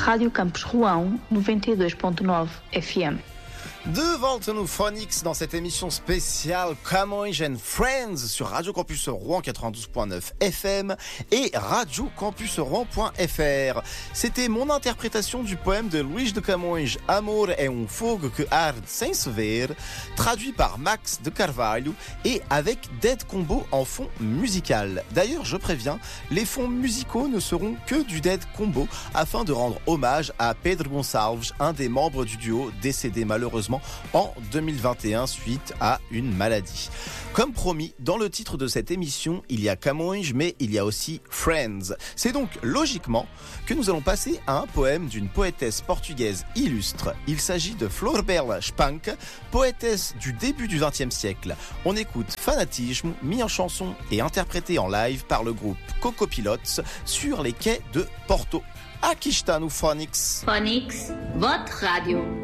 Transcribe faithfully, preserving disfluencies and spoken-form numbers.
Rádio Campus Rouen, noventa e dois ponto nove F M. De volta no Phonics dans cette émission spéciale Camões and Friends sur Radio Campus Rouen quatre-vingt-douze point neuf F M et radio campus rouen point F R. C'était mon interprétation du poème de Luís de Camões, Amor é um fogo que arde sem se ver, traduit par Max de Carvalho et avec Dead Combo en fond musical. D'ailleurs, je préviens, les fonds musicaux ne seront que du Dead Combo afin de rendre hommage à Pedro Gonçalves, un des membres du duo décédé malheureusement en deux mille vingt et un suite à une maladie. Comme promis, dans le titre de cette émission, il y a Camões, mais il y a aussi Friends. C'est donc logiquement que nous allons passer à un poème d'une poétesse portugaise illustre. Il s'agit de Florbela Spank, poétesse du début du vingtième siècle. On écoute Fanatisme, mis en chanson et interprété en live par le groupe Coco Pilots sur les quais de Porto. Aqui está no Phonics. Phonics, votre radio.